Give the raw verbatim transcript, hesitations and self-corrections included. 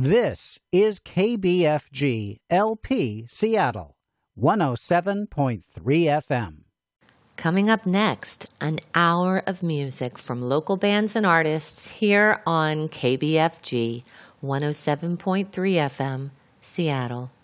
This is K B F G L P Seattle, one oh seven point three F M. Coming up next, an hour of music from local bands and artists here on K B F G one oh seven point three F M, Seattle.